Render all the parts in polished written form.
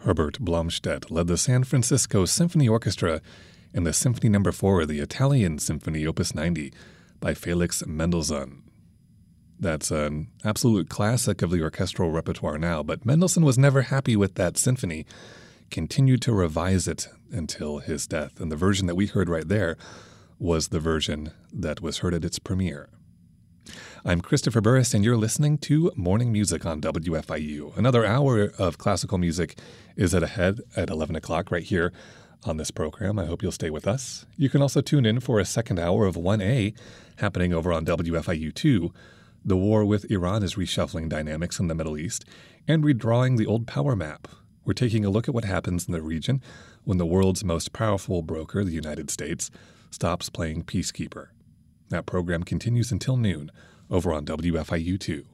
Herbert Blomstedt led the San Francisco Symphony Orchestra in the Symphony No. 4, the Italian Symphony Opus 90 by Felix Mendelssohn. That's an absolute classic of the orchestral repertoire now, but Mendelssohn was never happy with that symphony, continued to revise it until his death, and the version that we heard right there was the version that was heard at its premiere. I'm Christopher Burris, and you're listening to Morning Music on WFIU. Another hour of classical music is ahead at 11 o'clock right here on this program. I hope you'll stay with us. You can also tune in for a second hour of 1A happening over on WFIU2. The war with Iran is reshuffling dynamics in the Middle East and redrawing the old power map. We're taking a look at what happens in the region when the world's most powerful broker, the United States, stops playing peacekeeper. That program continues until noon over on WFIU2.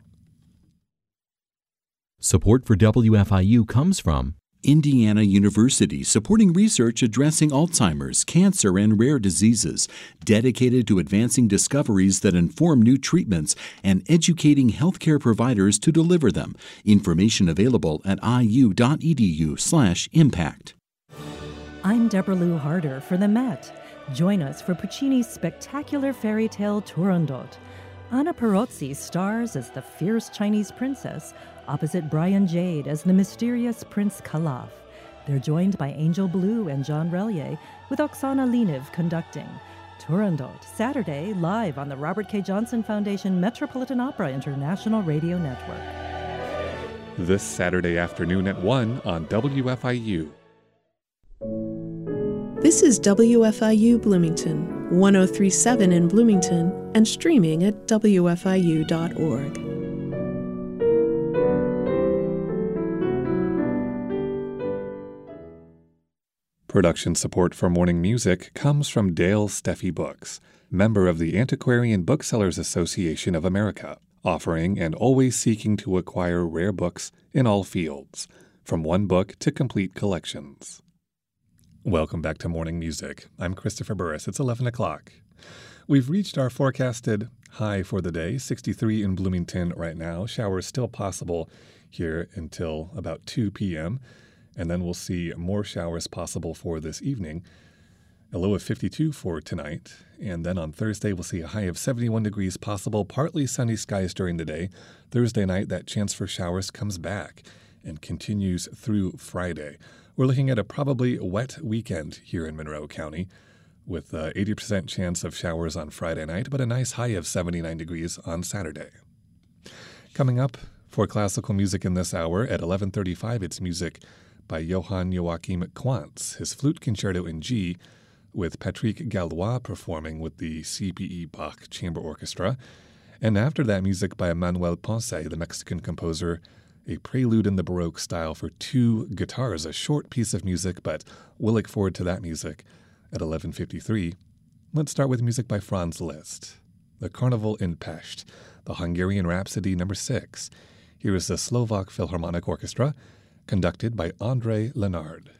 Support for WFIU comes from Indiana University, supporting research addressing Alzheimer's, cancer, and rare diseases, dedicated to advancing discoveries that inform new treatments and educating healthcare providers to deliver them. Information available at iu.edu/impact. I'm Deborah Lou Harder for the Met. Join us for Puccini's spectacular fairy tale Turandot. Anna Perozzi stars as the fierce Chinese princess, opposite Brian Jade as the mysterious Prince Kalaf. They're joined by Angel Blue and John Relier, with Oksana Leniv conducting. Turandot, Saturday, live on the Robert K. Johnson Foundation Metropolitan Opera International Radio Network. This Saturday afternoon at 1 on WFIU. This is WFIU Bloomington, 103.7 in Bloomington, and streaming at WFIU.org. Production support for Morning Music comes from Dale Steffi Books, member of the Antiquarian Booksellers Association of America, offering and always seeking to acquire rare books in all fields, from one book to complete collections. Welcome back to Morning Music. I'm Christopher Burris. It's 11 o'clock. We've reached our forecasted high for the day, 63 in Bloomington right now. Showers still possible here until about 2 p.m., and then we'll see more showers possible for this evening. A low of 52 for tonight, and then on Thursday we'll see a high of 71 degrees possible, partly sunny skies during the day. Thursday night, that chance for showers comes back and continues through Friday. We're looking at a probably wet weekend here in Monroe County with 80% chance of showers on Friday night, but a nice high of 79 degrees on Saturday. Coming up for classical music in this hour at 11:35, it's music by Johann Joachim Quantz, his flute concerto in G, with Patrick Gallois performing with the CPE Bach Chamber Orchestra. And after that, music by Manuel Ponce, the Mexican composer, a prelude in the Baroque style for two guitars, a short piece of music, but we'll look forward to that music at 11:53. Let's start with music by Franz Liszt, the Carnival in Pest, the Hungarian Rhapsody No. 6. Here is the Slovak Philharmonic Orchestra, conducted by André Lenard.